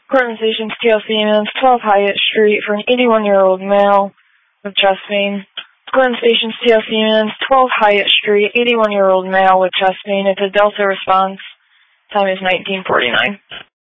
Corbin Station, TLC units, 12 Hyatt Street for an 81-year-old male with chest pain. Corbin Station, TLC units, 12 Hyatt Street, 81-year-old male with chest pain. It's a Delta response. Time is 19:49.